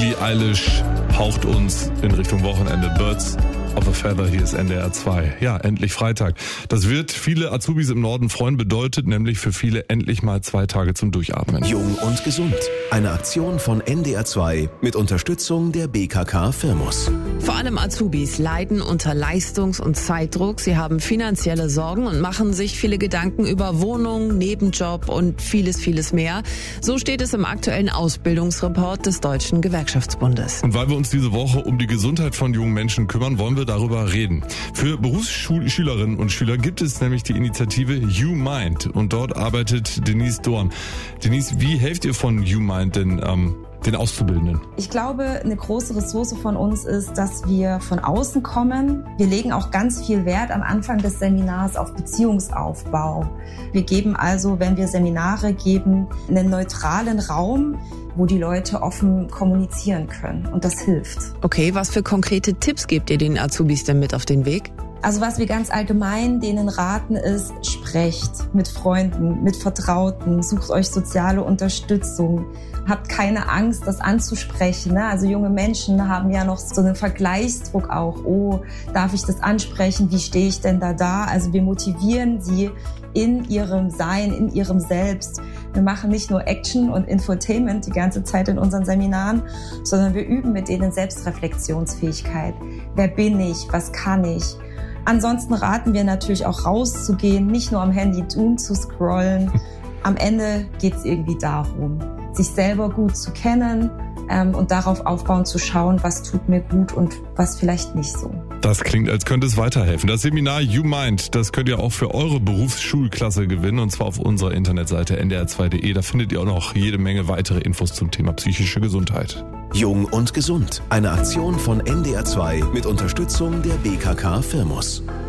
Billie Eilish haucht uns in Richtung Wochenende. Birds of a Feather, hier ist NDR 2. Ja, endlich Freitag. Das wird viele Azubis im Norden freuen, bedeutet nämlich für viele endlich mal 2 Tage zum Durchatmen. Jung und gesund. Eine Aktion von NDR 2 mit Unterstützung der BKK Firmus. Vor allem Azubis leiden unter Leistungs- und Zeitdruck. Sie haben finanzielle Sorgen und machen sich viele Gedanken über Wohnung, Nebenjob und vieles mehr. So steht es im aktuellen Ausbildungsreport des Deutschen Gewerkschaftsbundes. Und weil wir uns diese Woche um die Gesundheit von jungen Menschen kümmern, wollen wir darüber reden. Für Berufsschülerinnen und Schüler gibt es nämlich die Initiative YouMind und dort arbeitet Denise Dorn. Denise, wie helft ihr von YouMind denn den Auszubildenden? Ich glaube, eine große Ressource von uns ist, dass wir von außen kommen. Wir legen auch ganz viel Wert am Anfang des Seminars auf Beziehungsaufbau. Wir geben also, wenn wir Seminare geben, einen neutralen Raum, wo die Leute offen kommunizieren können. Und das hilft. Okay, was für konkrete Tipps gebt ihr den Azubis denn mit auf den Weg? Also was wir ganz allgemein denen raten ist, sprecht mit Freunden, mit Vertrauten, sucht euch soziale Unterstützung. Habt keine Angst, das anzusprechen. Also junge Menschen haben ja noch so einen Vergleichsdruck auch. Oh, darf ich das ansprechen? Wie stehe ich denn da? Also wir motivieren sie in ihrem Sein, in ihrem Selbst. Wir machen nicht nur Action und Infotainment die ganze Zeit in unseren Seminaren, sondern wir üben mit denen Selbstreflexionsfähigkeit. Wer bin ich? Was kann ich? Ansonsten raten wir natürlich auch rauszugehen, nicht nur am Handy Doom zu scrollen. Am Ende geht es irgendwie darum, sich selber gut zu kennen und darauf aufbauen zu schauen, was tut mir gut und was vielleicht nicht so. Das klingt, als könnte es weiterhelfen. Das Seminar YouMind, das könnt ihr auch für eure Berufsschulklasse gewinnen und zwar auf unserer Internetseite ndr2.de. Da findet ihr auch noch jede Menge weitere Infos zum Thema psychische Gesundheit. Jung und gesund. Eine Aktion von NDR 2 mit Unterstützung der BKK Firmus.